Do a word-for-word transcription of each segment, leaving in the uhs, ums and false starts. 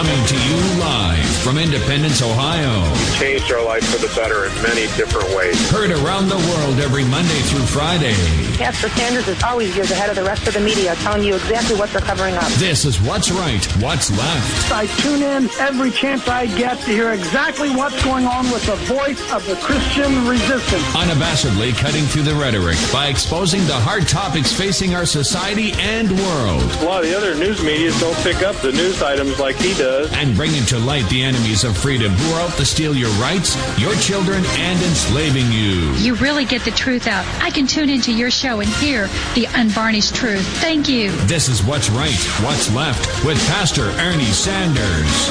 Coming to you live from Independence, Ohio. You've changed our life for the better in many different ways. Heard around the world every Monday through Friday. Pastor Sanders is always years ahead of the rest of the media, telling you exactly what they're covering up. This is What's Right, What's Left. I tune in every chance I get to hear exactly what's going on with the voice of the Christian resistance. Unabashedly cutting through the rhetoric by exposing the hard topics facing our society and world. A lot of the other news media don't pick up the news items like he does. And bringing to light the enemies of freedom who are out to steal your rights, your children, and enslaving you. You really get the truth out. I can tune into your show and hear the unvarnished truth. Thank you. This is What's Right, What's Left with Pastor Ernie Sanders.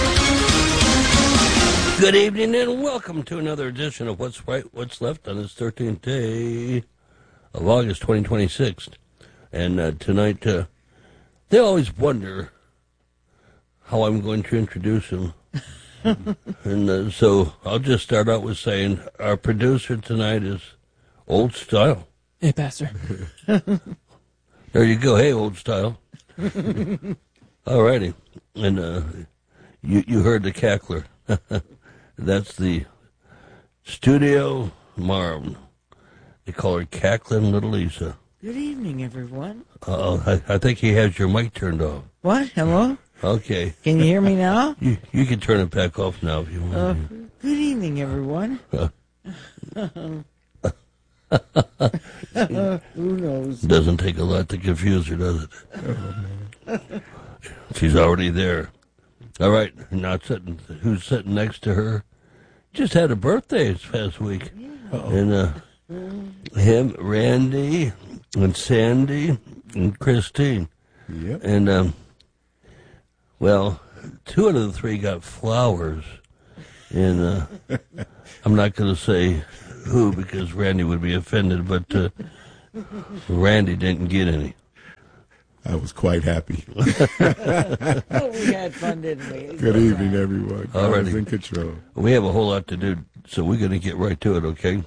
Good evening and welcome to another edition of What's Right, What's Left on this thirteenth day of August twenty twenty-six. And uh, tonight, uh, they always wonder how I'm going to introduce him. and uh, so I'll just start out with saying our producer tonight is Old Style. Hey, Pastor. There you go. Hey, Old Style. All righty. And uh, you, you heard the cackler. That's the Studio Marm. They call her Cackling Little Lisa. Good evening, everyone. Uh-oh, I, I think he has your mic turned off. What? Hello? Okay. Can you hear me now? You you can turn it back off now if you want. Uh, good evening, everyone. Uh, Who knows? Doesn't take a lot to confuse her, does it? She's already there. All right, now sitting, who's sitting next to her? Just had a birthday this past week. Uh-oh. And uh, him, Randy, and Sandy, and Christine. Yep. And, um, well, two out of the three got flowers. And uh, I'm not going to say who because Randy would be offended, but uh, Randy didn't get any. I was quite happy. Oh, we had fun, didn't we? Good evening, everyone. I was in control. We have a whole lot to do, so we're going to get right to it, okay?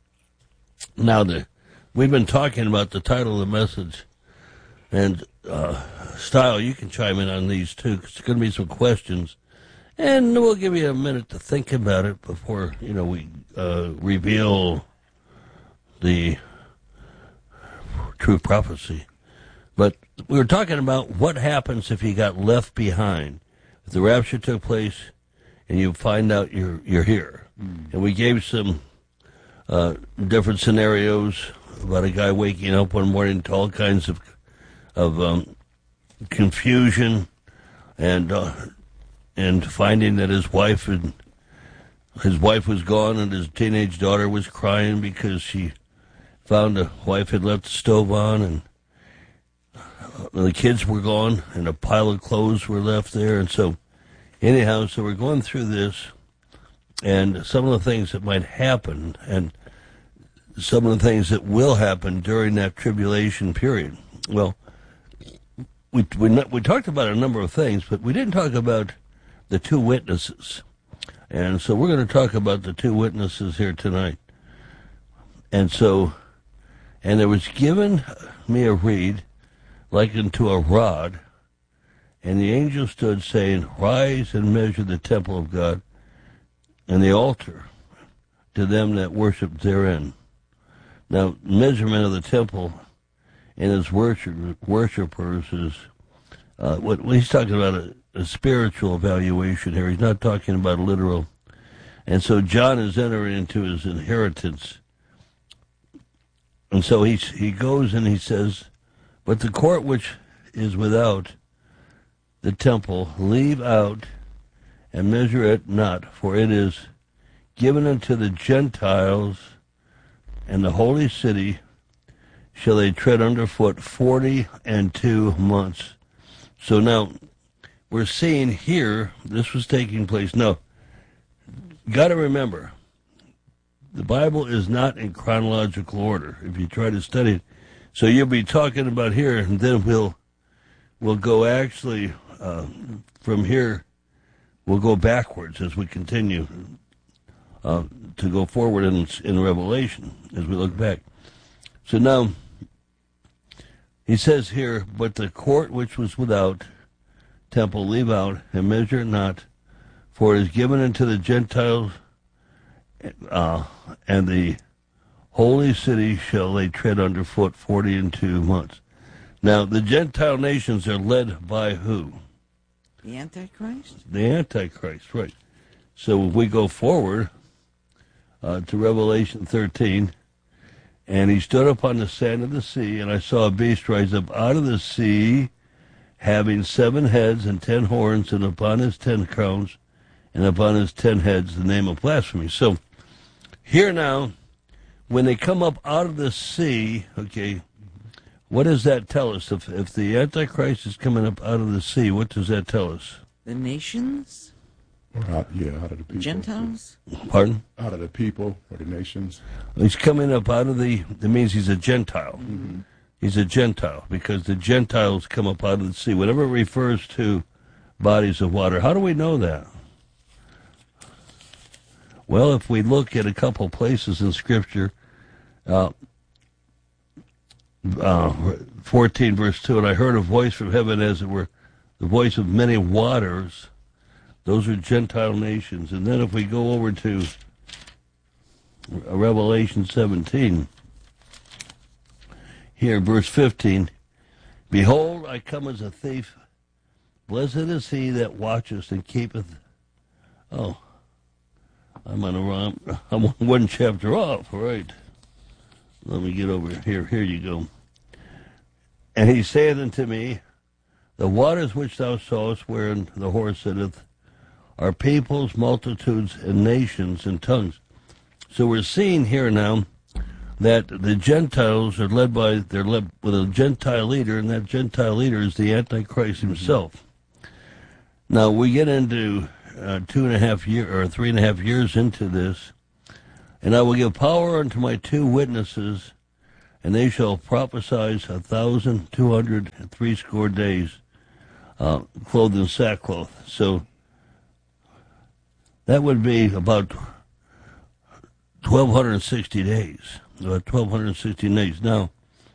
Now, the, we've been talking about the title of the message, and uh, Style, you can chime in on these too, because there's going to be some questions, and we'll give you a minute to think about it before, you know, we uh, reveal the true prophecy. But we were talking about what happens if you got left behind. If the rapture took place and you find out you're you're here. Mm. And we gave some uh, different scenarios about a guy waking up one morning to all kinds of of um, confusion and uh, and finding that his wife and his wife was gone and his teenage daughter was crying because she found a wife had left the stove on and the kids were gone, and a pile of clothes were left there. And so, anyhow, so we're going through this, and some of the things that might happen, and some of the things that will happen during that tribulation period. Well, we we, not, we talked about a number of things, but we didn't talk about the two witnesses. And so we're going to talk about the two witnesses here tonight. And so, and there was given me a reed, like unto a rod, and the angel stood, saying, Rise and measure the temple of God, and the altar to them that worship therein. Now, measurement of the temple and its worship, worshipers is, uh, what he's talking about a, a spiritual evaluation here. He's not talking about literal. And so John is entering into his inheritance. And so he he goes and he says, But the court which is without the temple, leave out and measure it not, for it is given unto the Gentiles, and the holy city shall they tread underfoot forty and two months. So now, we're seeing here, this was taking place. Now, got to remember, the Bible is not in chronological order. If you try to study it, so you'll be talking about here, and then we'll we'll go actually uh, from here. We'll go backwards as we continue uh, to go forward in in Revelation as we look back. So now he says here, but the court which was without temple leave out, and measure it not, for it is given unto the Gentiles, uh, and the holy city shall they tread underfoot forty and two months. Now, the Gentile nations are led by who? The Antichrist? The Antichrist, right. So if we go forward uh, to Revelation thirteen, and he stood upon the sand of the sea, and I saw a beast rise up out of the sea, having seven heads and ten horns, and upon his ten crowns, and upon his ten heads the name of blasphemy. So here now, when they come up out of the sea, okay, what does that tell us? If if the Antichrist is coming up out of the sea, what does that tell us? The nations? Or out, yeah, out of the people. Gentiles? Pardon? Out of the people or the nations. He's coming up out of the, that means he's a Gentile. Mm-hmm. He's a Gentile because the Gentiles come up out of the sea. Whenever it refers to bodies of water, how do we know that? Well, if we look at a couple places in Scripture, uh, uh, fourteen verse two, and I heard a voice from heaven as it were the voice of many waters. Those are Gentile nations. And then if we go over to Revelation seventeen, here, verse fifteen, behold, I come as a thief. Blessed is he that watcheth and keepeth. Oh, I'm on a wrong, I'm one chapter off, all right. Let me get over here. Here you go. And he saith unto me, the waters which thou sawest wherein the horse sitteth are peoples, multitudes, and nations, and tongues. So we're seeing here now that the Gentiles are led by, they're led with a Gentile leader, and that Gentile leader is the Antichrist himself. Mm-hmm. Now we get into uh, two and a half year or three and a half years into this, and I will give power unto my two witnesses, and they shall prophesy a thousand two hundred and threescore days, uh, clothed in sackcloth. So that would be about twelve sixty days. About twelve sixty days. Now,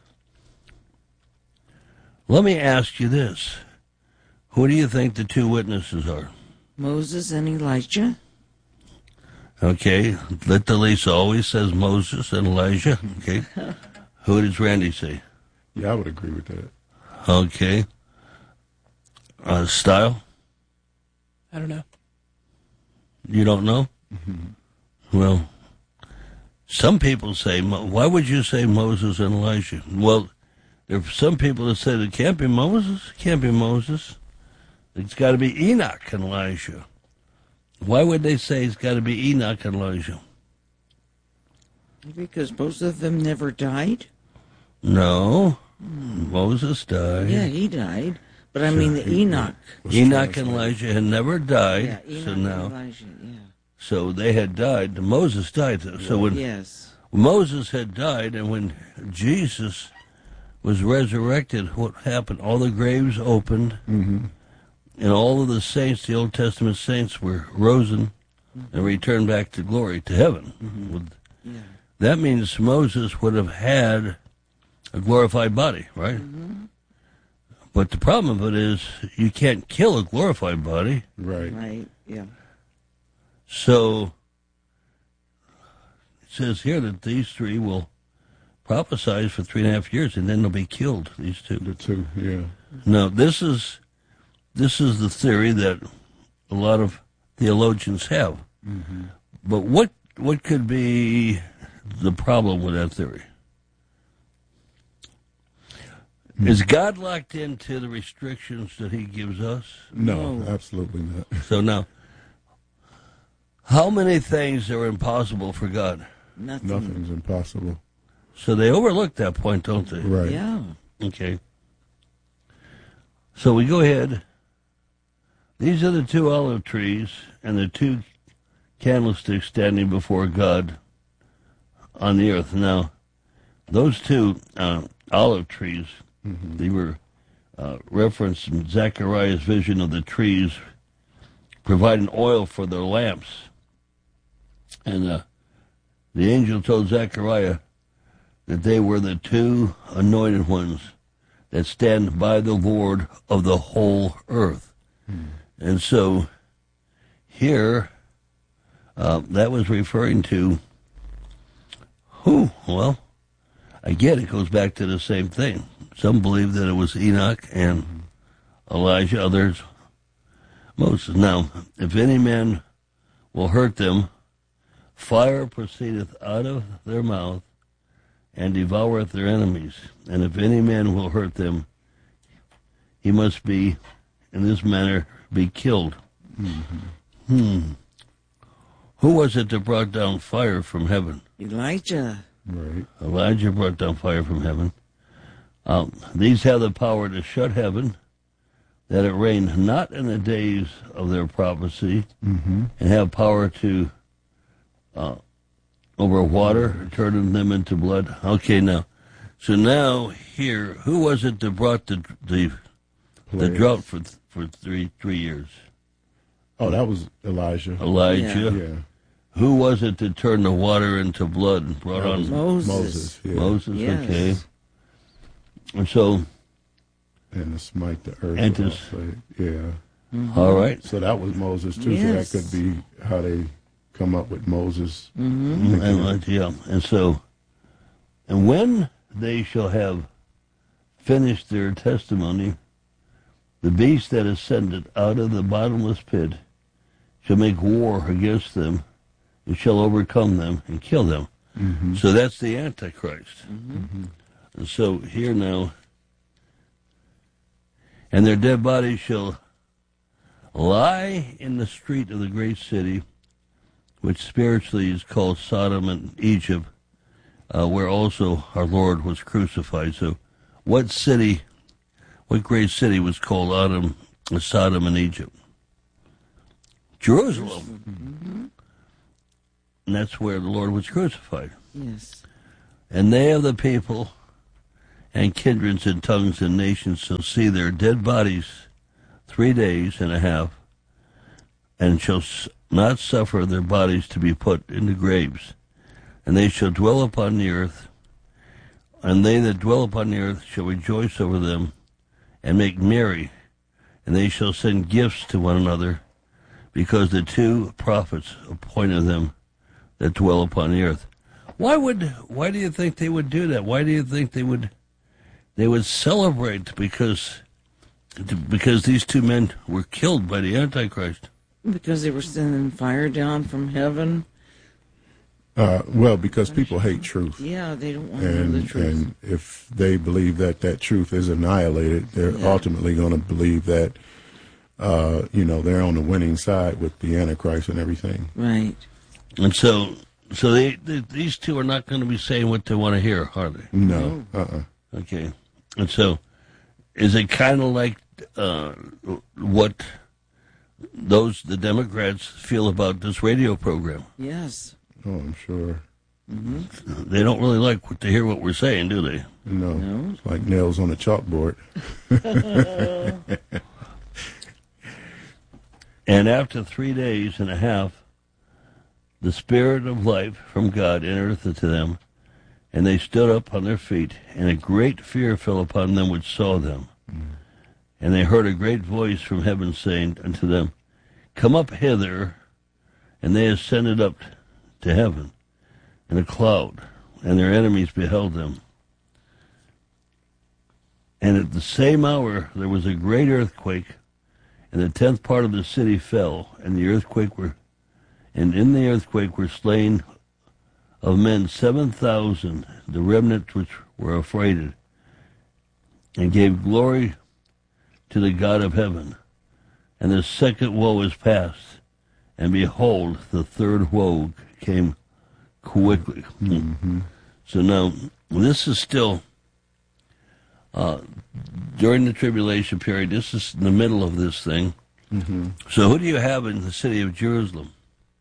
let me ask you this. Who do you think the two witnesses are? Moses and Elijah. Okay. Let Lisa always says Moses and Elijah. Okay. Who does Randy say? Yeah, I would agree with that. Okay. Uh, Style? I don't know. You don't know? Mm-hmm. Well, some people say, why would you say Moses and Elijah? Well, there are some people that say it can't be Moses, it can't be Moses. It's got to be Enoch and Elijah. Why would they say it's got to be Enoch and Elijah? Because both of them never died? No. Hmm. Moses died. Yeah, he died. But I mean, the Enoch. Enoch and Elijah had never died. Yeah, Enoch so now, and Elijah, yeah. So they had died. Moses died. So when yes. Moses had died, and when Jesus was resurrected, what happened? All the graves opened, mm-hmm. and all of the saints, the Old Testament saints, were risen mm-hmm. and returned back to glory, to heaven. Mm-hmm. With, yeah. That means Moses would have had a glorified body, right? Mm-hmm. But the problem of it is you can't kill a glorified body. Right. Right, yeah. So it says here that these three will prophesy for three and a half years, and then they'll be killed, these two. The two, yeah. Now, this is this is the theory that a lot of theologians have. Mm-hmm. But what what could be the problem with that theory? Mm-hmm. Is God locked into the restrictions that he gives us? No, No. absolutely not. So now, how many things are impossible for God? Nothing. Nothing's impossible. So they overlook that point, don't they? Right. Yeah. Okay. So we go ahead. These are the two olive trees and the two candlesticks standing before God on the earth. Now, those two uh, olive trees, mm-hmm. they were uh, referenced in Zechariah's vision of the trees providing oil for their lamps. And uh, the angel told Zechariah that they were the two anointed ones that stand by the Lord of the whole earth. Hmm. And so here, uh, that was referring to who? Well, again, it goes back to the same thing. Some believe that it was Enoch and Elijah, others Moses. Now, if any man will hurt them, fire proceedeth out of their mouth, and devoureth their enemies. And if any man will hurt them, he must be, in this manner, be killed. Mm-hmm. Hmm. Who was it that brought down fire from heaven? Elijah. Right. Elijah brought down fire from heaven. Um, these have the power to shut heaven, that it rain not in the days of their prophecy, mm-hmm. and have power to uh, over water, turning them into blood. Okay, now, so now here, who was it that brought the the, the drought for for three three years? Oh, that was Elijah. Elijah. Yeah. yeah. Who was it that turned the water into blood and brought that on Moses? Moses. Yeah. Moses. Yes. Okay. And so. And to smite the earth. And to, also. Yeah. Mm-hmm. All right. So that was Moses too. Yes. So that could be how they come up with Moses. Mm-hmm. And, yeah. And so, and when they shall have finished their testimony, the beast that ascended out of the bottomless pit shall make war against them, and shall overcome them and kill them. Mm-hmm. So that's the Antichrist. Mm-hmm. And so here now, and their dead bodies shall lie in the street of the great city, which spiritually is called Sodom and Egypt, uh, where also our Lord was crucified. So what city, what great city was called Sodom, Sodom and Egypt? Jerusalem. Mm-hmm. And that's where the Lord was crucified. Yes. And they of the people and kindreds and tongues and nations shall see their dead bodies three days and a half, and shall not suffer their bodies to be put into graves. And they shall dwell upon the earth, and they that dwell upon the earth shall rejoice over them, and make merry, and they shall send gifts to one another, because the two prophets appointed them that dwell upon the earth. Why would? Why do you think they would do that? Why do you think they would? They would celebrate because because these two men were killed by the Antichrist. Because they were sending fire down from heaven. Uh, well, because people hate truth. Yeah, they don't want and, to know the truth. And if they believe that that truth is annihilated, they're yeah. ultimately going to believe that, uh, you know, they're on the winning side with the Antichrist and everything. Right. And so, so they, they these two are not going to be saying what they want to hear, are they? No. Uh-uh. Okay. And so, is it kind of like uh, what those the Democrats feel about this radio program? Yes. Oh, I'm sure. Mm-hmm. They don't really like what, to hear what we're saying, do they? No. No. It's like nails on a chalkboard. And after three days and a half, the Spirit of life from God entereth into them, and they stood up on their feet, and a great fear fell upon them which saw them. Mm. And they heard a great voice from heaven saying unto them, Come up hither. And they ascended up to heaven in a cloud, and their enemies beheld them. And at the same hour there was a great earthquake, and the tenth part of the city fell, and the earthquake were, and in the earthquake were slain of men seven thousand, the remnant which were affrighted, and gave glory to the God of heaven. And the second woe is past, and behold, the third woe came quickly. Mm-hmm. So now, this is still, uh, during the tribulation period, this is in the middle of this thing. Mm-hmm. So who do you have in the city of Jerusalem?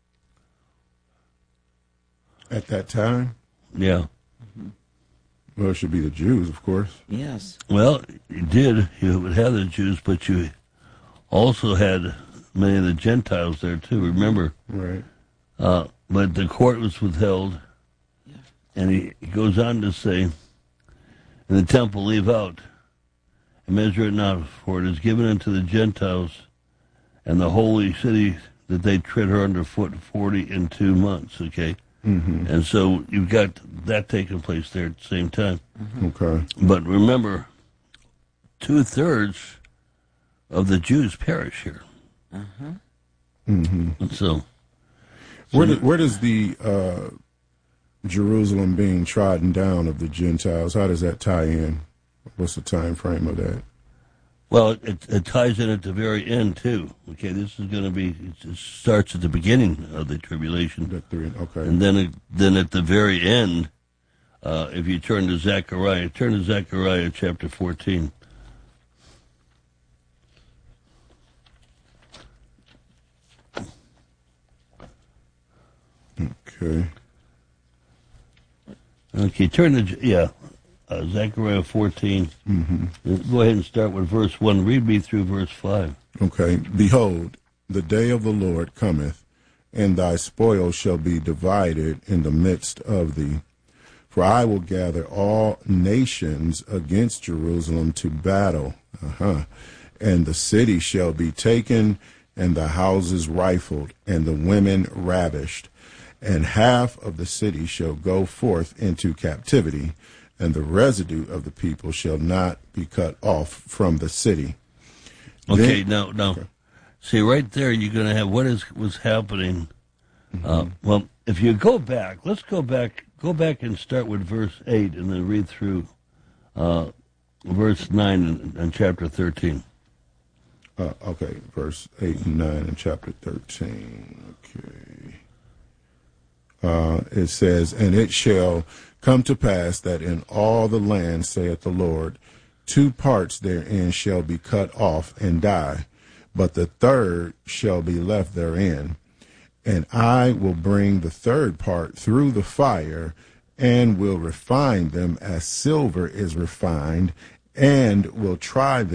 At that time? Yeah. Mm-hmm. Well, it should be the Jews, of course. Yes. Well, you did. You would have the Jews, but you also had many of the Gentiles there, too, remember? Right. Uh, but the court was withheld, yeah. and he, he goes on to say, And the temple leave out, and measure it not, for it is given unto the Gentiles and the holy city that they tread her underfoot forty and two months, okay? Mm-hmm. And so you've got that taking place there at the same time. Mm-hmm. Okay. But remember, two-thirds of the Jews perish here. Uh-huh. Mm-hmm. And so, so where, do, where does the uh, Jerusalem being trodden down of the Gentiles, how does that tie in? What's the time frame of that? Well, it, it ties in at the very end, too. Okay, this is going to be, it starts at the beginning of the tribulation. The three, okay. And then it, then at the very end, uh, if you turn to Zechariah, turn to Zechariah chapter fourteen. Okay. Okay, turn to, yeah, uh, Zechariah fourteen. Mm-hmm. Go ahead and start with verse one. Read me through verse five. Okay. Behold, the day of the Lord cometh, and thy spoil shall be divided in the midst of thee. For I will gather all nations against Jerusalem to battle. Uh-huh. And the city shall be taken, and the houses rifled, and the women ravished. And half of the city shall go forth into captivity, and the residue of the people shall not be cut off from the city. Okay, Then, now, now, okay. see, right there you're going to have what is was happening. Mm-hmm. Uh, well, if you go back, let's go back, go back and start with verse eight, and then read through uh, verse nine in, in chapter thirteen. Uh, okay, verse eight and nine in chapter thirteen. Okay. Uh, it says, and it shall come to pass that in all the land, saith the Lord, two parts therein shall be cut off and die, but the third shall be left therein. And I will bring the third part through the fire, and will refine them as silver is refined, and will try them